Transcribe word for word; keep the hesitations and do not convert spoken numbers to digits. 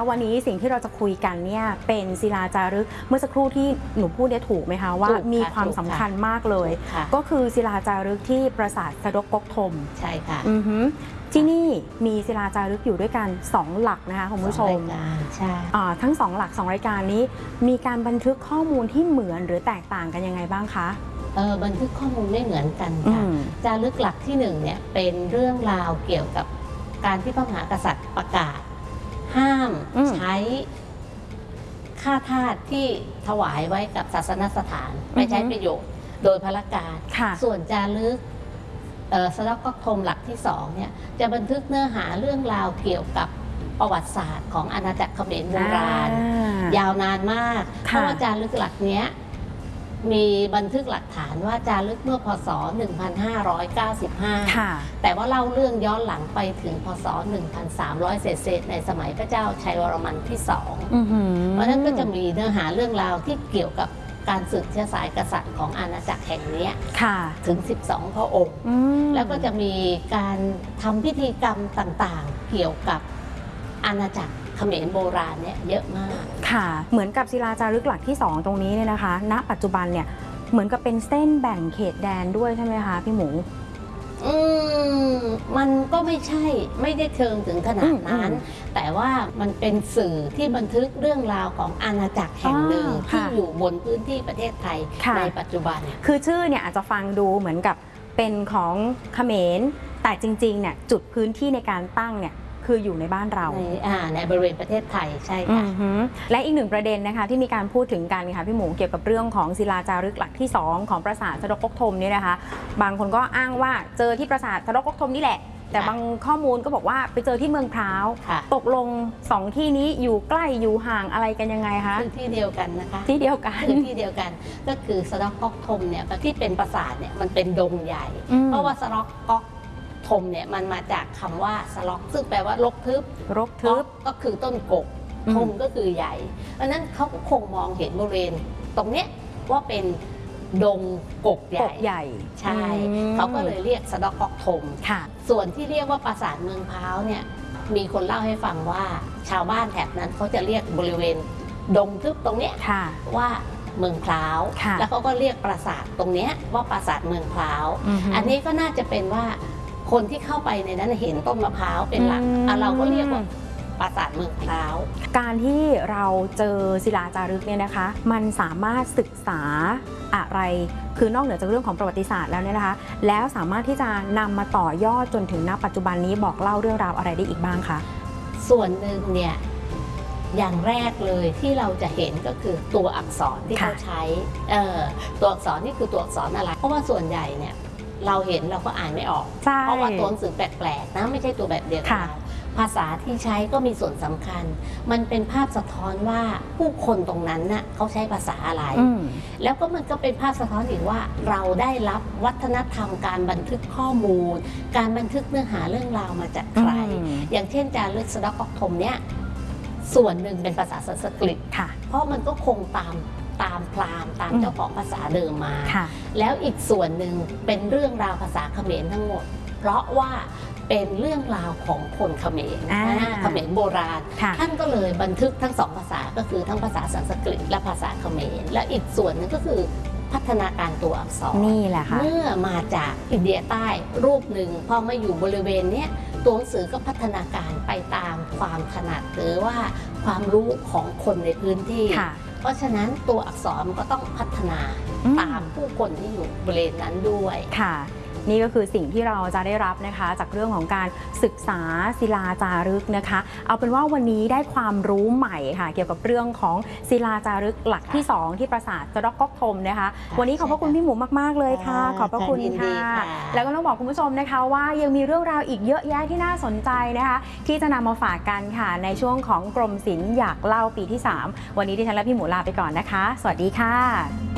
วันนี้สิ่งที่เราจะคุยกันเนี่ยเป็นศิลาจารึกเมื่อสักครู่ที่หนูพูดเนี่ยถูกไหมคะว่ามีความสำคัญมากเลยก็คือศิลาจารึกที่ปราสาทสะดกก๊กธมใช่ค่ะที่นี่มีศิลาจารึกอยู่ด้วยกันสองหลักนะคะคุณผู้ชมใช่ทั้งสองหลักสองรายการนี้มีการบันทึกข้อมูลที่เหมือนหรือแตกต่างกันยังไงบ้างคะเออบันทึกข้อมูลไม่เหมือนกันค่ะจารึกหลักที่หนึ่งเนี่ยเป็นเรื่องราวเกี่ยวกับการที่พระมหากษัตริย์ประกาศห้ามใช้ค่าทาสที่ถวายไว้กับศาสนสถานไม่ใช้ประโยชน์โดยพละการส่วนจารึกสะดกก๊กธมหลักที่สองเนี่ยจะบันทึกเนื้อหาเรื่องราวเกี่ยวกับประวัติศาสตร์ของอาณาจักรเขมรโบราณยาวนานมากเพราะว่าจารึกหลักเนี้ยมีบันทึกหลักฐานว่าจารึกเมื่อพศหนึ่งพันห้าร้อยเก้าสิบห้าแต่ว่าเล่าเรื่องย้อนหลังไปถึงพศหนึ่งพันสามร้อยเศษๆในสมัยพระเจ้าชัยวรมันที่สองเพราะนั้นก็จะมีเนื้อหาเรื่องราวที่เกี่ยวกับการสืบเชื้อสายกษัตริย์ของอาณาจักรแห่งนี้ถึงสิบสองพระองค์แล้วก็จะมีการทำพิธีกรรมต่างๆเกี่ยวกับอาณาจักรเขมรโบราณเนี่ยเยอะมากค่ะเหมือนกับศิลาจารึกหลักที่สองตรงนี้เนี่ยนะคะณปัจจุบันเนี่ยเหมือนกับเป็นเส้นแบ่งเขตแดนด้วยใช่ไหมคะพี่หมูอืมมันก็ไม่ใช่ไม่ได้เชิงถึงขนาดนั้นแต่ว่ามันเป็นสื่อที่บันทึกเรื่องราวของอาณาจักรแห่งหนึ่งที่อยู่บนพื้นที่ประเทศไทยในปัจจุบันคือชื่อเนี่ยอาจจะฟังดูเหมือนกับเป็นของเขมรแต่จริงๆเนี่ยจุดพื้นที่ในการตั้งเนี่ยคืออยู่ในบ้านเราในในบริเวณประเทศไทยใช่ค่ะและอีกหนึ่งประเด็นนะคะที่มีการพูดถึงกันค่ะพี่หมูเกี่ยวกับเรื่องของศิลาจารึกหลักที่สองของปราสาทสะดกก๊กธมนี่นะคะบางคนก็อ้างว่าเจอที่ปราสาทสะดกก๊กธมนี่แหละแต่บางข้อมูลก็บอกว่าไปเจอที่เมืองพร้าวตกลงสองที่นี้อยู่ใกล้อยู่ห่างอะไรกันยังไงคะที่เดียวกันนะคะที่เดียวกันที่เดียวกันก็คือสะดกก๊กธมเนี่ยที่เป็นปราสาทเนี่ยมันเป็นดงใหญ่เพราะว่าสะดกก๊กธมเนี่ยมันมาจากคำว่าสล็อกซึ่งแปลว่ารกทึบรกทึบก็คือต้นกกธมก็คือใหญ่เพราะนั้นเขาคงมองเห็นบริเวณตรงเนี้ยว่าเป็นดงกกใหญ่ใหญ่ใช่เขาก็เลยเรียกสะดกก๊กธมส่วนที่เรียกว่าปราสาทเมืองพร้าวเนี่ยมีคนเล่าให้ฟังว่าชาวบ้านแถบนั้นเขาจะเรียกบริเวณดงทึบตรงเนี้ยว่าเมืองพร้าวแล้วเขาก็เรียกปราสาทตรงเนี้ยว่าปราสาทเมืองพร้าวอันนี้ก็น่าจะเป็นว่าคนที่เข้าไปในนั้นเห็นต้นมะพร้าวเป็นหลักเราก็เรียกว่าปราสาทเมืองพร้าวการที่เราเจอศิลาจารึกเนี่ยนะคะมันสามารถศึกษาอะไรคือนอกเหนือจากเรื่องของประวัติศาสตร์แล้วเนี่ยนะคะแล้วสามารถที่จะนำมาต่อยอดจนถึงณปัจจุบันนี้บอกเล่าเรื่องราวอะไรได้อีกบ้างคะส่วนหนึ่งเนี่ยอย่างแรกเลยที่เราจะเห็นก็คือตัวอักษรที่เขาใช้ตัวอักษรนี่คือตัวอักษรอะไรเพราะว่าส่วนใหญ่เนี่ยเราเห็นเราก็อ่านไม่ออกเพราะว่าตัวหนังสือแปลกๆนะไม่ใช่ตัวแบบเดียวกันภาษาที่ใช้ก็มีส่วนสำคัญมันเป็นภาพสะท้อนว่าผู้คนตรงนั้นน่ะเขาใช้ภาษาอะไรแล้วก็มันก็เป็นภาพสะท้อนอีกว่าเราได้รับวัฒนธรรมการบันทึกข้อมูลการบันทึกเนื้อหาเรื่องราวมาจากใครอย่างเช่นจารึกสะดกก๊กธมเนี่ยส่วนหนึ่งเป็นภาษาสันสกฤตเพราะมันก็คงตามตามพราหมณ์ตามเจ้าของภาษาเดิมมาแล้วอีกส่วนหนึ่งเป็นเรื่องราวภาษาเขมรทั้งหมดเพราะว่าเป็นเรื่องราวของคนเขมรเขมรโบราณท่านก็เลยบันทึกทั้งสองภาษาก็คือทั้งภาษาสันสกฤตและภาษาเขมรและอีกส่วนนึงก็คือพัฒนาการตัวอักษรนี่แหละค่ะเมื่อมาจากอินเดียใต้รูปหนึ่งพอมาอยู่บริเวณนี้ตัวหนังสือก็พัฒนาการไปตามความถนัดหรือว่าความรู้ของคนในพื้นที่เพราะฉะนั้นตัวอักษรมันก็ต้องพัฒนาตามผู้คนที่อยู่บริเวณนั้นด้วยค่ะนี่ก็คือสิ่งที่เราจะได้รับนะคะจากเรื่องของการศึกษาศิลาจารึกนะคะเอาเป็นว่าวันนี้ได้ความรู้ใหม่ค่ะเกี่ยวกับเรื่องของศิลาจารึกหลักที่สองที่ปราสาทสะดกก๊กธมนะคะวันนี้ขอบพระคุณพี่หมูมากๆเลยค่ะขอบพระคุณค่ะแล้วก็ต้องบอกคุณผู้ชมนะคะว่ายังมีเรื่องราวอีกเยอะแยะที่น่าสนใจนะคะที่จะนำมาฝากกันค่ะในช่วงของกรมศิลป์อยากเล่าปีที่สามวันนี้ดิฉันและพี่หมูลาไปก่อนนะคะสวัสดีค่ะ